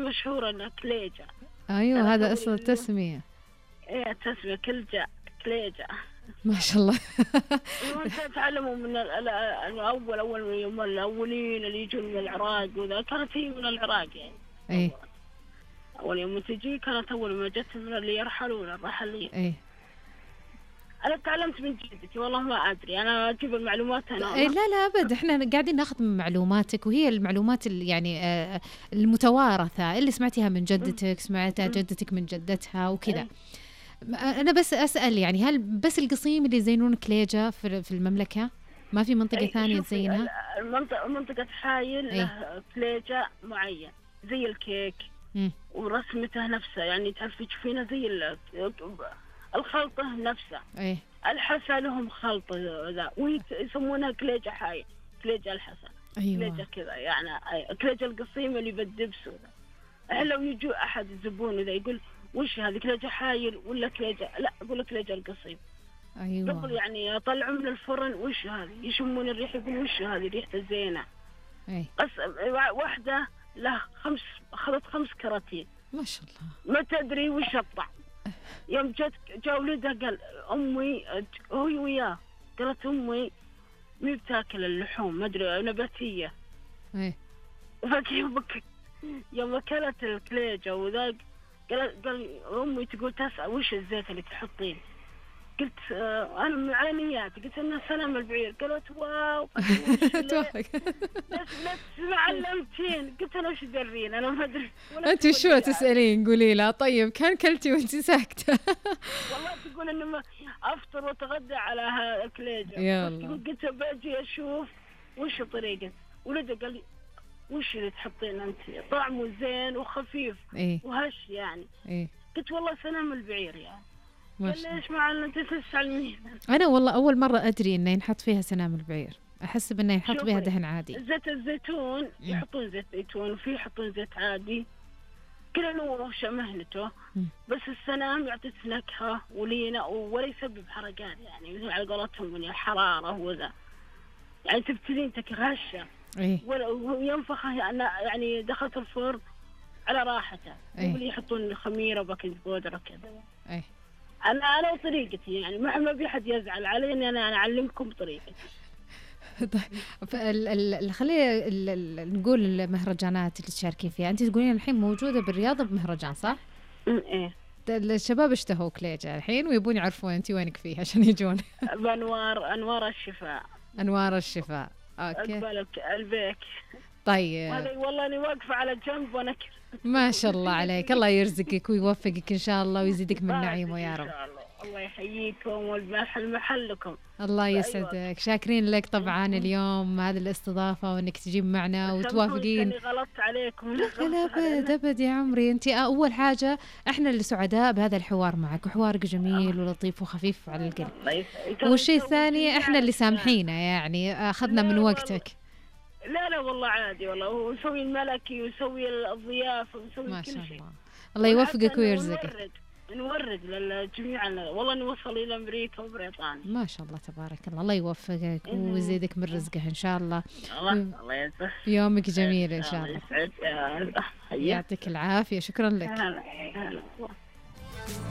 مشهورة انها كليجة. ايوه هذا اصل التسمية. ايه التسمية كلجة كليجة. ما شاء الله. تعلموا من اول يوم الاولين اللي يجون من العراق، وذا كانت هي من العراق يعني. ايه اول يوم تجي كانت اول ما جت من اللي يرحلون الرحلين. ايه انا تعلمت من جدتي والله ما ادري، انا اجيب المعلومات انا. إيه لا ابد، احنا قاعدين ناخذ من معلوماتك، وهي المعلومات يعني المتوارثة اللي سمعتيها من جدتك، سمعتها جدتك من جدتها وكذا. انا بس اسال يعني هل بس القصيم اللي يزينون كليجة في المملكة؟ ما في منطقة ثانية تزينها؟ منطقة حايل له كليجة معين زي الكيك ورسمته نفسها، يعني تعرفي تشوفينه زي الخلطة نفسها. ايه الحسا لهم خلطة ذا ويسمونها كليجة حايل، كليجة الحسا. أيوة. كليجة كذا يعني، كليجة القصيم اللي بالدبس وذا. لو يجوا أحد الزبون إذا يقول وش هذه كليجة حايل ولا كليجة، لا أقول كليجة القصيم. أيوة. قبل يعني يطلعوا من الفرن وش هذه، يشمون الريحة يقول وش هذه ريحة الزينة. أي. واحدة له أخذت 5 كراتين. ما شاء الله. ما تدري وش الطعم. يوم جاء ولدها قال أمي، هو وياه، قالت أمي مي بتاكل اللحوم ما أدري نباتية. إيه. يوم أكلت الكليجة وذاك قال أمي تقول تسأل وش الزيت اللي تحطين. قلت أنا من عينيات، قلت إنه سلام البعير. قالت واو ليش ما علمتين؟ قلت أنا وش درين أنا ما أدري. أنت شو تسألين؟ قولي لا طيب كان كلتي وأنت ساكتة. والله تقول إنه ما أفطر وأتغدى على هالكليجة. يلا. قلت باجي أشوف وش طريقة. ولده قال لي وش اللي تحطين أنت؟ طعمه زين وخفيف. إيه؟ وهش يعني. إيه؟ قلت والله سلام البعير يعني. ليش ما علمت تسألني؟ أنا والله أول مرة أدري إنه ينحط فيها سنام البعير، أحس بإنه ينحط فيها دهن عادي. زيت الزيتون يحطون زيت زيتون وفي يحطون زيت عادي، كل نوع مهنته. بس السنام يعطي نكهة ولينة ولا يسبب حرقان، يعني مثل على قولتهم من الحرارة وذا، يعني تبتلين تكرهشة. إيه؟ وينفخه يعني دخلت الفرن على راحته. واللي يحطون خميرة وباكنج بودر وكذا. إيه؟ أنا وطريقتي يعني ما بي حد يزعل علي إني أنا أعلمكم طريقتي. طيب خلينا نقول المهرجانات اللي تشاركين فيها. أنت تقولين الحين موجودة بالرياض بمهرجان صح؟ إيه. الشباب اشتهوا كليجة الحين ويبون يعرفون أنت وينك فيها عشان يجون. أنوار الشفاء. أنوار الشفاء. أوكي. أقبلك البيك. طيب. والله أنا واقفة على جنب ونكر. ما شاء الله عليك، الله يرزقك ويوفقك إن شاء الله ويزيدك من نعيمه يا رب. الله يحييكم والمحل محلكم. الله يسعدك. شاكرين لك طبعا اليوم هذه الاستضافة وانك تجيب معنا وتوافقين. غلطت عليكم. لا ابد يا عمري، انت اول حاجة احنا اللي سعداء بهذا الحوار معك، وحوارك جميل ولطيف وخفيف على القلب. والشيء الثاني احنا اللي سامحينه يعني اخذنا من وقتك. لا والله عادي والله، ونسوي الملكي ونسوي الضيافة ونسوي كل شيء. الله يوفقك ويرزقك. نورد للجميع والله نوصل إلى أمريكا وبريطانيا. ما شاء الله تبارك الله، الله يوفقك ويزيدك من رزقه إن شاء الله. الله يسعدك. يومك جميل إن شاء الله. يسعدك. يعطيك العافية. شكرا لك.